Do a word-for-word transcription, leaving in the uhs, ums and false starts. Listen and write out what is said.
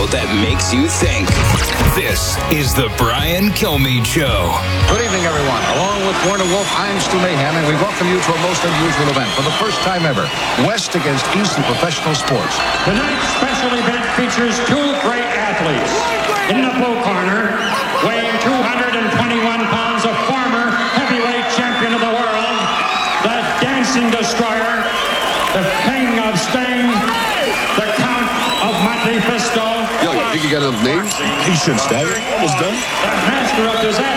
that makes you think. This is the Brian Kilmeade Show. Good evening, everyone. Along with Warner Wolf, I'm Stu Mayhem, and we welcome you to a most unusual event. For the first time ever, West against East in professional sports. Tonight's special event features two great athletes. In the blue corner, weighing two hundred twenty-one pounds, a former heavyweight champion of the world, the Dancing Destroyer, the King of Spain, the Count of Monte Cristo. Yo, you think you got enough names? He shouldn't stay. Almost done. The master of disaster.